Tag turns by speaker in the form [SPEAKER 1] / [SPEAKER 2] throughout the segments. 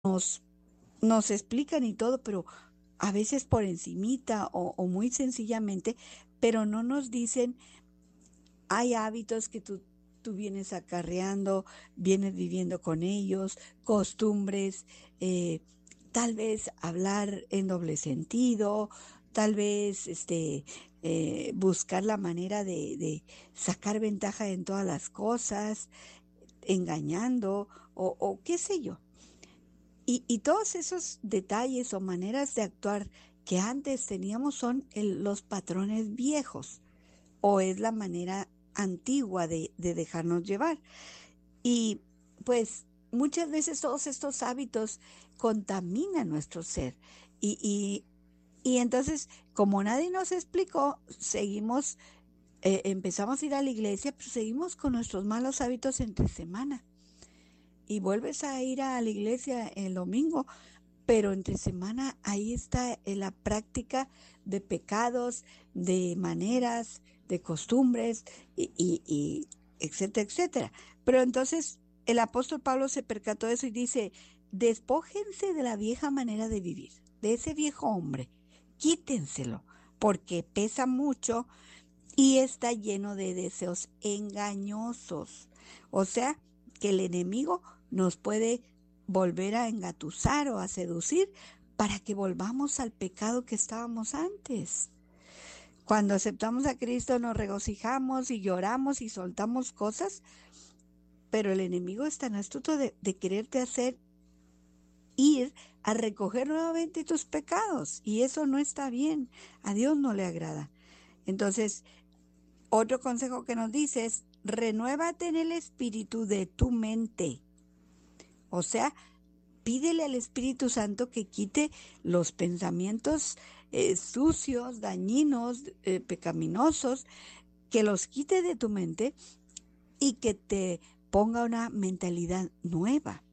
[SPEAKER 1] nos, nos explican y todo, pero a veces por encimita o muy sencillamente, pero no nos dicen, hay hábitos que tú vienes acarreando, vienes viviendo con ellos, costumbres, tal vez hablar en doble sentido, tal vez buscar la manera de sacar ventaja en todas las cosas, engañando o qué sé yo. Y todos esos detalles o maneras de actuar que antes teníamos son los patrones viejos o es la manera antigua de dejarnos llevar. Y pues muchas veces todos estos hábitos contaminan nuestro ser. Y, y, y entonces, como nadie nos explicó, seguimos, empezamos a ir a la iglesia, pero seguimos con nuestros malos hábitos entre semana. Y vuelves a ir a la iglesia el domingo, pero entre semana ahí está la práctica de pecados, de maneras, de costumbres y etcétera, etcétera. Pero entonces el apóstol Pablo se percató de eso y dice, despójense de la vieja manera de vivir, de ese viejo hombre, quítenselo, porque pesa mucho y está lleno de deseos engañosos. O sea, que el enemigo nos puede volver a engatusar o a seducir para que volvamos al pecado que estábamos antes. Cuando aceptamos a Cristo nos regocijamos y lloramos y soltamos cosas, pero el enemigo es tan astuto de quererte hacer ir a recoger nuevamente tus pecados y eso no está bien, a Dios no le agrada. Entonces, otro consejo que nos dice es, renuévate en el espíritu de tu mente. O sea, pídele al Espíritu Santo que quite los pensamientos sucios, dañinos, pecaminosos, que los quite de tu mente y que te ponga una mentalidad nueva.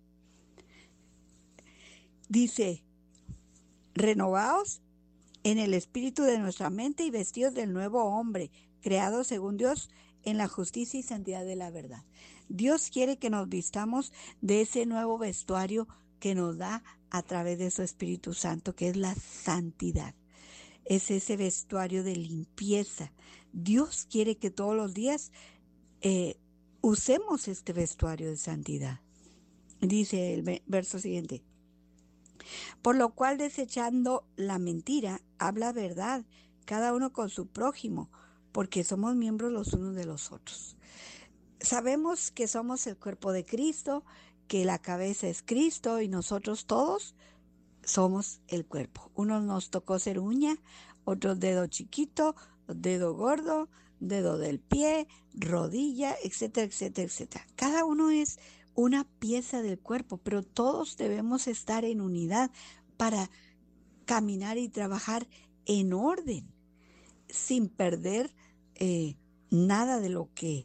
[SPEAKER 1] Dice, renovaos en el espíritu de nuestra mente y vestidos del nuevo hombre, creado según Dios en la justicia y santidad de la verdad. Dios quiere que nos vistamos de ese nuevo vestuario que nos da a través de su Espíritu Santo, que es la santidad. Es ese vestuario de limpieza. Dios quiere que todos los días eh, usemos este vestuario de santidad. Dice el verso siguiente. Por lo cual, desechando la mentira, habla verdad, cada uno con su prójimo, porque somos miembros los unos de los otros. Sabemos que somos el cuerpo de Cristo, que la cabeza es Cristo y nosotros todos somos el cuerpo. Unos nos tocó ser uña, otros dedo chiquito, dedo gordo, dedo del pie, rodilla, etcétera, etcétera, etcétera. Cada uno es una pieza del cuerpo, pero todos debemos estar en unidad para caminar y trabajar en orden, sin perder nada de lo que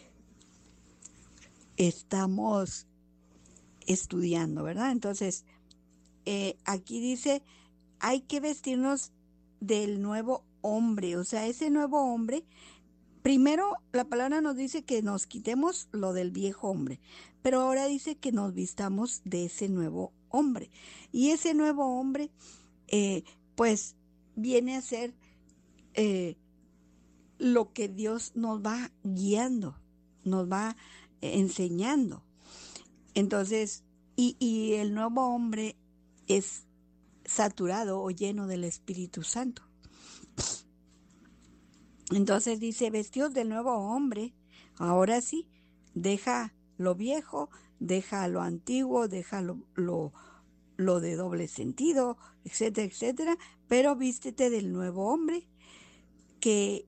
[SPEAKER 1] estamos estudiando, ¿verdad? Entonces, aquí dice, hay que vestirnos del nuevo hombre, o sea, ese nuevo hombre, primero la palabra nos dice que nos quitemos lo del viejo hombre, pero ahora dice que nos vistamos de ese nuevo hombre. Y ese nuevo hombre, eh, pues, viene a ser eh, lo que Dios nos va guiando, nos va enseñando. Entonces, y el nuevo hombre es saturado o lleno del Espíritu Santo. Entonces dice, vestidos del nuevo hombre, ahora sí, deja lo viejo, deja lo antiguo, deja lo de doble sentido, etcétera, etcétera, pero vístete del nuevo hombre que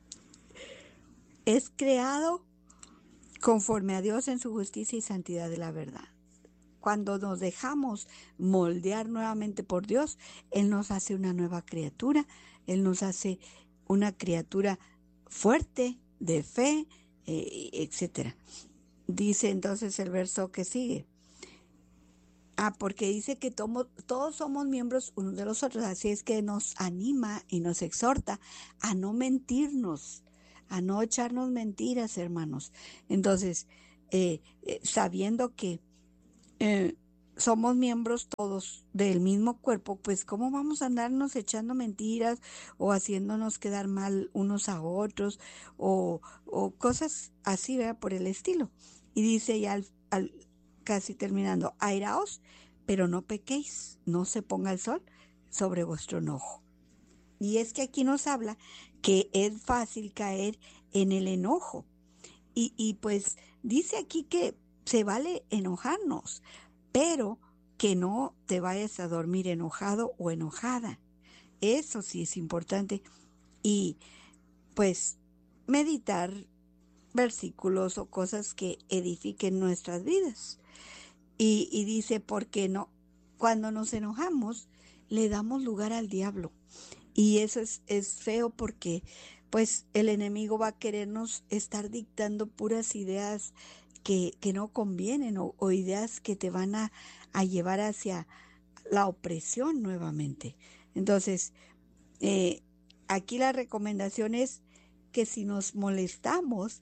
[SPEAKER 1] es creado conforme a Dios en su justicia y santidad de la verdad. Cuando nos dejamos moldear nuevamente por Dios, Él nos hace una nueva criatura, Él nos hace una criatura fuerte, de fe, etcétera. Dice entonces el verso que sigue. Porque dice que todos somos miembros unos de los otros, así es que nos anima y nos exhorta a no mentirnos, a no echarnos mentiras, hermanos. Entonces, sabiendo que somos miembros todos del mismo cuerpo, pues ¿cómo vamos a andarnos echando mentiras o haciéndonos quedar mal unos a otros o cosas así, ¿verdad? Por el estilo. Y dice ya casi terminando, airaos, pero no pequéis, no se ponga el sol sobre vuestro enojo. Y es que aquí nos habla que es fácil caer en el enojo. Y pues dice aquí que se vale enojarnos, pero que no te vayas a dormir enojado o enojada. Eso sí es importante. Y pues meditar versículos o cosas que edifiquen nuestras vidas. Y dice, ¿por qué no? Cuando nos enojamos, le damos lugar al diablo. Y eso es feo porque pues el enemigo va a querernos estar dictando puras ideas que no convienen o ideas que te van a llevar hacia la opresión nuevamente. Entonces, eh, aquí la recomendación es que si nos molestamos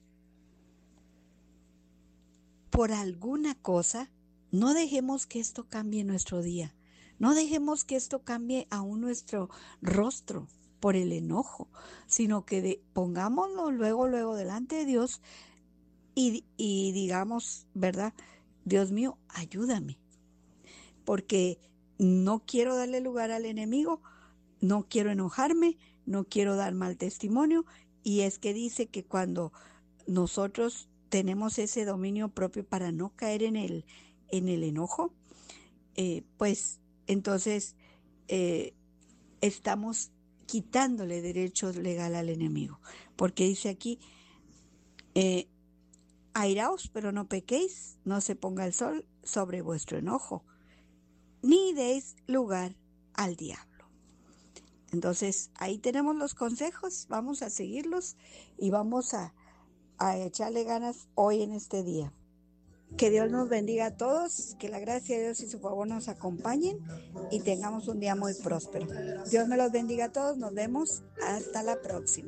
[SPEAKER 1] por alguna cosa, no dejemos que esto cambie nuestro día. No dejemos que esto cambie aún nuestro rostro por el enojo, sino que pongámonos luego delante de Dios y digamos, ¿verdad? Dios mío, ayúdame, porque no quiero darle lugar al enemigo, no quiero enojarme, no quiero dar mal testimonio. Y es que dice que cuando nosotros tenemos ese dominio propio para no caer en el enojo, pues entonces eh, estamos quitándole derecho legal al enemigo. Porque dice aquí, eh, airaos, pero no pequéis, no se ponga el sol sobre vuestro enojo, ni deis lugar al diablo. Entonces, ahí tenemos los consejos, vamos a seguirlos y vamos a echarle ganas hoy en este día. Que Dios nos bendiga a todos, que la gracia de Dios y su favor nos acompañen y tengamos un día muy próspero. Dios me los bendiga a todos, nos vemos hasta la próxima.